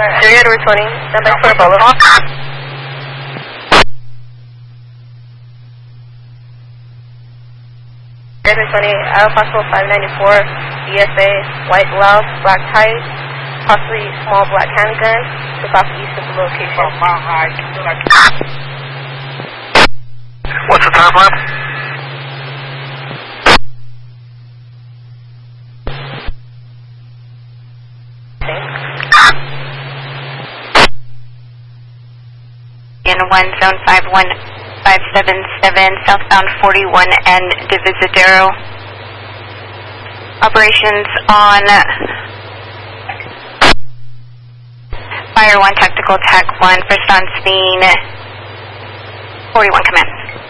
Area Edward 20, stand by for Apollo. Edward 20, possible 594, BSA, white blouse, black tights, possibly small black handgun, to southeast of the location. What's the timeline? In 1 zone 51577, southbound 41N Divisadero. Operations on Fire 1 Tactical Tac 1, first on scene 41 command.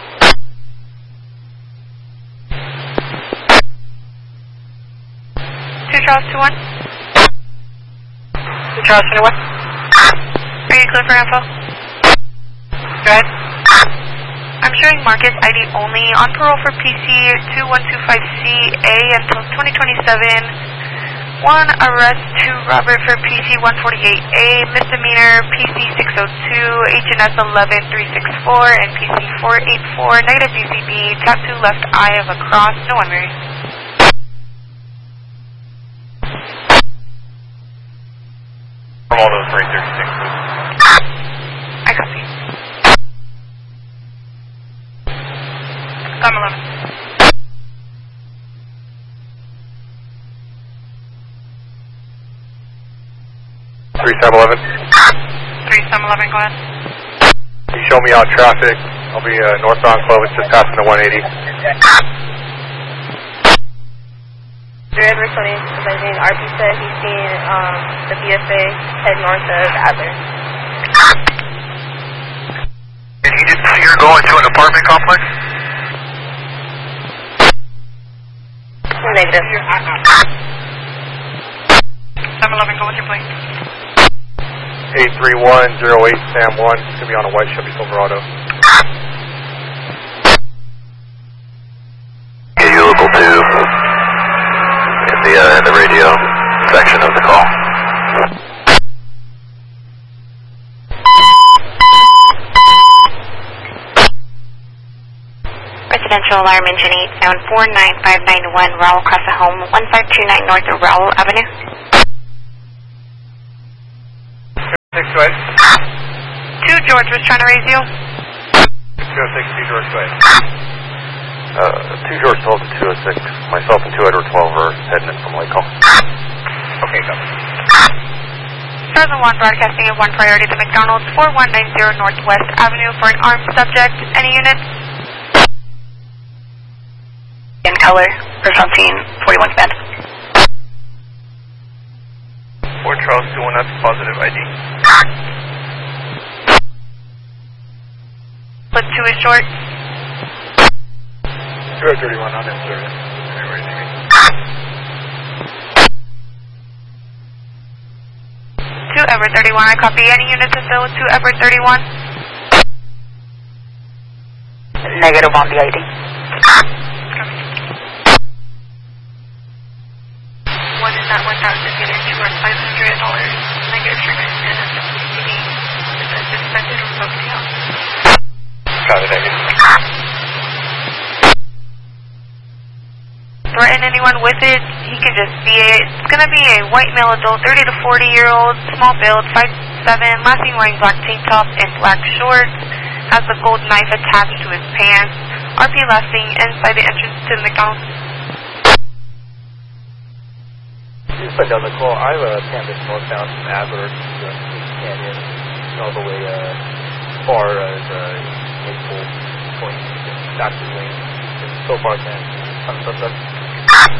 Charles 21. Charles 21. Are you clear for info? Go ahead. I'm showing Marcus ID only on parole for PC 2125CA until 2027. 1 arrest, 2 Robert for PC 148A, misdemeanor PC 602, HNS 11364, and PC 484, negative DCB, tattoo left eye of a cross, no one married. All those 336. I copy. I'm 11. 3711. 3711, go ahead. You show me out traffic. I'll be northbound Clovis, just passing the 180. Edward 20, advising RP said he's seen the BSA head north of Adler. And you didn't see her go into an apartment complex? Negative. 711, go with your plane. 83108 Sam 1, it's going to be on a white Chevy Silverado. Okay, you local 2 in the radio section of the call. Residential alarm engine 8, sound 49591, Rowell Casa Home, 1529 north of Rowell Avenue. 6 Way. 2 George was trying to raise you. 206 George Way. 2 George 12 to 206. Myself and 2 Edward 12 are heading in from Lake Hall. Okay, go. Sergeant 1 broadcasting at 1 priority to McDonald's, 4190 Northwest Avenue for an armed subject. Any units? In color, first on scene, 41 bed. 4 Charles 21, that's positive ID. But 2 is short. 231 on in service. 2 Everett 31, I copy. Any units in fill with 2 Everett 31? Negative on the ID. One is at 1,000 meters, 2 are $500. Negative trigger and a CCTV. This is suspended or revoked out. Got it, negative. Threaten anyone with it, he can just see it. It's going to be a white male adult, 30 to 40-year-old, small build, 5'7", last seen wearing black tank top and black shorts, has a gold knife attached to his pants, RP last seen inside the entrance to the McDonald's. Just put down the call. I have a canvas northbound from Adler to Canyon, all the way far as Maple Point, back to Lane. So far, can come suspect.